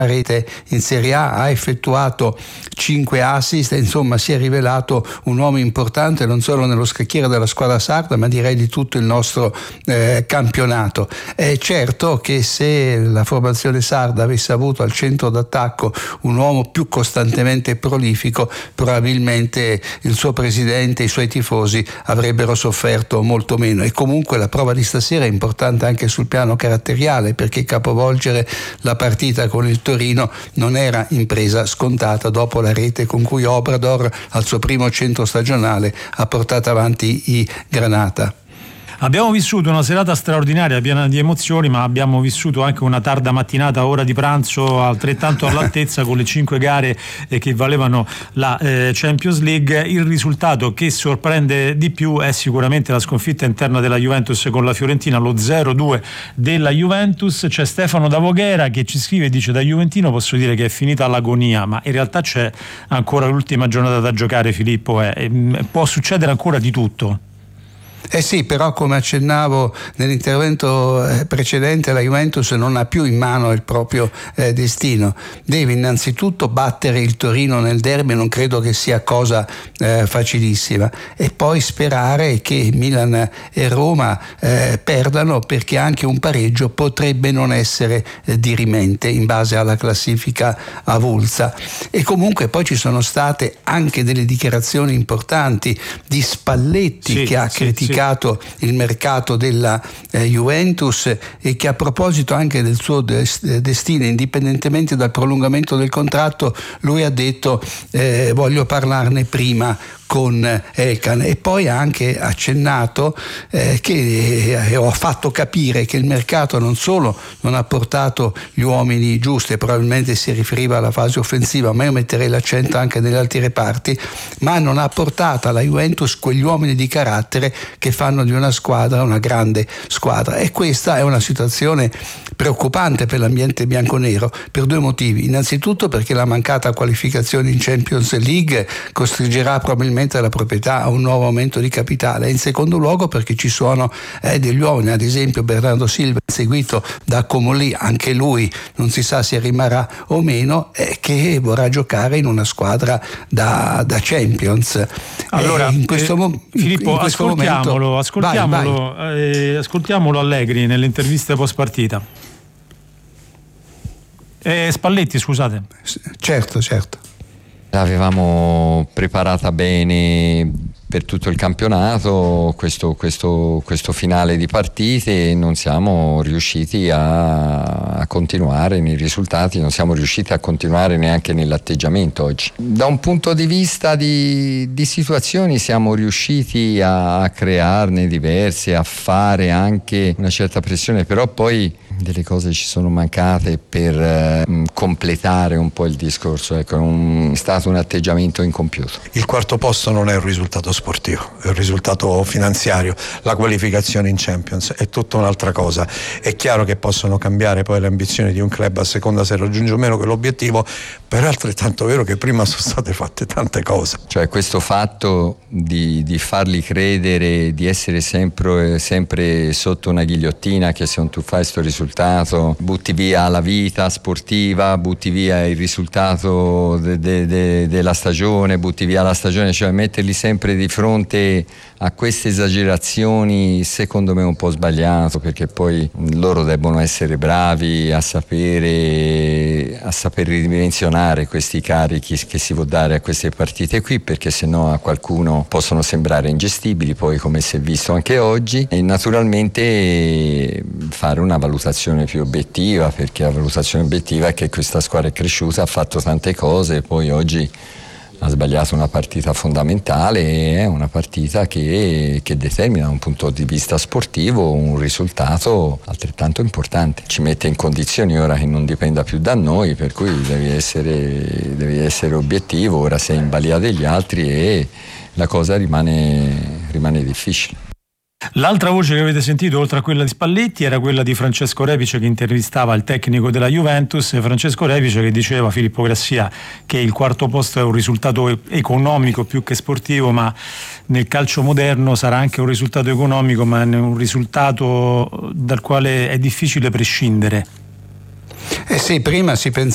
rete in Serie A, ha effettuato 5 assist, insomma si è rivelato un uomo importante non solo nello scacchiere della squadra sarda, ma direi di tutto il nostro campionato. È certo che se la formazione sarda avesse avuto al centro d'attacco un uomo più costantemente prolifico, probabilmente il suo presidente e i suoi tifosi avrebbero sofferto molto meno. E comunque la prova di stasera è importante anche sul piano caratteriale, perché capovolgere la partita con il Torino non era impresa scontata dopo la rete con cui Obrador al suo primo centro stagionale ha portato avanti i Granata. Abbiamo vissuto una serata straordinaria, piena di emozioni, ma abbiamo vissuto anche una tarda mattinata, ora di pranzo altrettanto all'altezza, con le 5 gare che valevano la Champions League. Il risultato che sorprende di più è sicuramente la sconfitta interna della Juventus con la Fiorentina, lo 0-2 della Juventus. C'è Stefano da Voghera che ci scrive e dice: da juventino posso dire che è finita l'agonia, ma in realtà c'è ancora l'ultima giornata da giocare, Filippo, può succedere ancora di tutto. Sì, però come accennavo nell'intervento precedente, la Juventus non ha più in mano il proprio destino. Deve innanzitutto battere il Torino nel derby, non credo che sia cosa facilissima, e poi sperare che Milan e Roma perdano, perché anche un pareggio potrebbe non essere dirimente in base alla classifica avulsa. E comunque poi ci sono state anche delle dichiarazioni importanti di Spalletti, che ha criticato il mercato della Juventus, e che a proposito anche del suo destino, indipendentemente dal prolungamento del contratto, lui ha detto voglio parlarne prima con Elkan. E poi ha anche accennato che ho fatto capire che il mercato non solo non ha portato gli uomini giusti, e probabilmente si riferiva alla fase offensiva, ma io metterei l'accento anche nelle altre reparti, ma non ha portato alla Juventus quegli uomini di carattere che fanno di una squadra una grande squadra. E questa è una situazione preoccupante per l'ambiente bianconero per 2 motivi. Innanzitutto perché la mancata qualificazione in Champions League costringerà probabilmente la proprietà a un nuovo aumento di capitale, e in secondo luogo perché ci sono degli uomini, ad esempio Bernardo Silva, seguito da Comolli, anche lui non si sa se rimarrà o meno, che vorrà giocare in una squadra da Champions. Allora, Filippo, ascoltiamolo Allegri nelle interviste post partita. Spalletti, scusate. Certo. L'avevamo preparata bene per tutto il campionato, questo finale di partite, non siamo riusciti a continuare nei risultati, non siamo riusciti a continuare neanche nell'atteggiamento oggi. Da un punto di vista di situazioni siamo riusciti a crearne diverse, a fare anche una certa pressione, però poi delle cose ci sono mancate per completare un po' il discorso. Ecco, è stato un atteggiamento incompiuto. Il quarto posto non è un risultato sportivo, è un risultato finanziario. La qualificazione in Champions è tutta un'altra cosa. È chiaro che possono cambiare poi le ambizioni di un club a seconda se raggiunge o meno quell'obiettivo, però è altrettanto vero che prima sono state fatte tante cose. Cioè questo fatto di farli credere di essere sempre sotto una ghigliottina, che se non tu fai sto risultato butti via la vita sportiva, butti via il risultato della stagione, butti via la stagione, cioè metterli sempre di fronte a queste esagerazioni secondo me è un po' sbagliato, perché poi loro debbono essere bravi a sapere ridimensionare questi carichi che si può dare a queste partite qui, perché sennò a qualcuno possono sembrare ingestibili, poi come si è visto anche oggi, e naturalmente fare una valutazione più obiettiva, perché la valutazione obiettiva è che questa squadra è cresciuta, ha fatto tante cose, poi oggi ha sbagliato una partita fondamentale, è una partita che determina da un punto di vista sportivo un risultato altrettanto importante, ci mette in condizioni ora che non dipenda più da noi, per cui devi essere obiettivo, ora sei in balia degli altri e la cosa rimane difficile. L'altra voce che avete sentito, oltre a quella di Spalletti, era quella di Francesco Repice, che intervistava il tecnico della Juventus. Francesco Repice che diceva, Filippo Grassia, che il quarto posto è un risultato economico più che sportivo, ma nel calcio moderno sarà anche un risultato economico, ma è un risultato dal quale è difficile prescindere. Sì, prima si pensava